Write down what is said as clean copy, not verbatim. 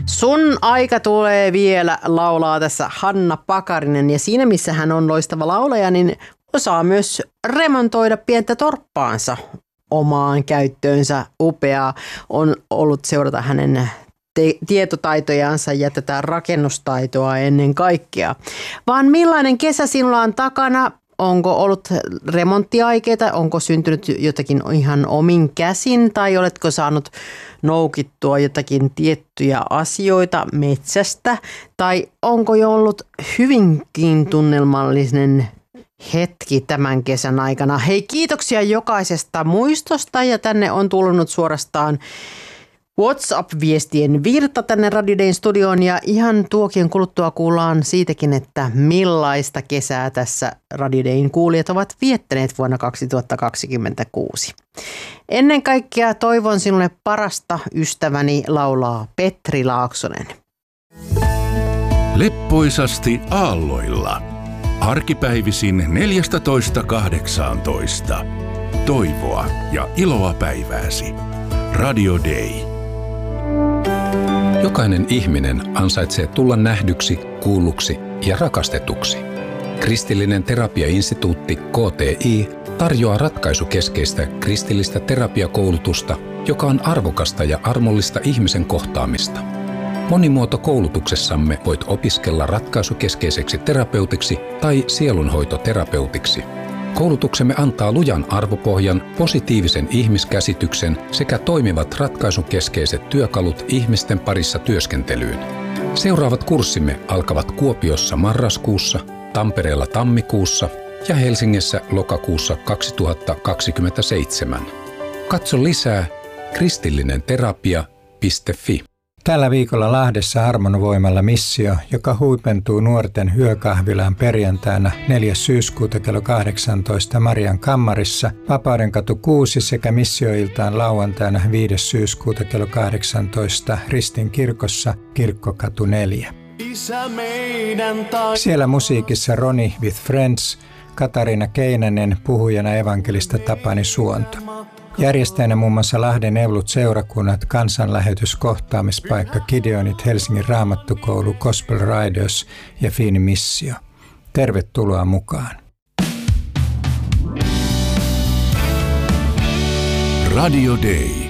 Sun aika tulee vielä laulaa tässä Hanna Pakarinen ja siinä missä hän on loistava laulaja, niin osaa myös remontoida pientä torppaansa omaan käyttöönsä. Upeaa on ollut seurata hänen tietotaitojansa ja tätä rakennustaitoa ennen kaikkea. Vaan millainen kesä sinulla on takana? Onko ollut remonttiaikeita? Onko syntynyt jotakin ihan omin käsin tai oletko saanut noukittua jotakin tiettyjä asioita metsästä? Tai onko jo ollut hyvinkin tunnelmallinen hetki tämän kesän aikana? Hei, kiitoksia jokaisesta muistosta ja tänne on tullut suorastaan WhatsApp-viestien virta tänne Radio Dayn studioon ja ihan tuokien kuluttua kuullaan siitäkin, että millaista kesää tässä Radio Dayn kuulijat ovat viettäneet vuonna 2026. Ennen kaikkea toivon sinulle parasta, ystäväni, laulaa Petri Laaksonen. Leppoisasti aalloilla. Arkipäivisin 14.18. Toivoa ja iloa päivääsi. Radio Day. Jokainen ihminen ansaitsee tulla nähdyksi, kuulluksi ja rakastetuksi. Kristillinen terapiainstituutti KTI tarjoaa ratkaisukeskeistä kristillistä terapiakoulutusta, joka on arvokasta ja armollista ihmisen kohtaamista. Monimuotokoulutuksessamme voit opiskella ratkaisukeskeiseksi terapeutiksi tai sielunhoitoterapeutiksi. Koulutuksemme antaa lujan arvopohjan, positiivisen ihmiskäsityksen sekä toimivat ratkaisukeskeiset työkalut ihmisten parissa työskentelyyn. Seuraavat kurssimme alkavat Kuopiossa marraskuussa, Tampereella tammikuussa ja Helsingissä lokakuussa 2027. Katso lisää kristillinenterapia.fi. Tällä viikolla Lahdessa Armonvoimalla missio, joka huipentuu nuorten yökahvilaan perjantaina 4. syyskuuta kello 18 Marian kammarissa, Vapaudenkatu 6 sekä missioiltaan lauantaina 5. syyskuuta kello 18 Ristin kirkossa Kirkkokatu 4. Siellä musiikissa Roni with Friends, Katariina Keinänen, puhujana evankelista Tapani Suonto. Järjestäjänä muun muassa Lahden Evlut-seurakunnat, kansanlähetyskohtaamispaikka Gideonit, Helsingin Raamattukoulu, Gospel Riders ja Fiini Missio. Tervetuloa mukaan. Radio Day.